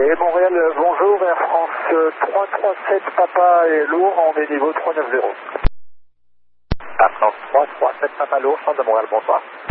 Et Montréal, bonjour, Air France 337 Papa et lourd, on est niveau 390. Air France 337 Papa lourd, centre de Montréal, bonsoir.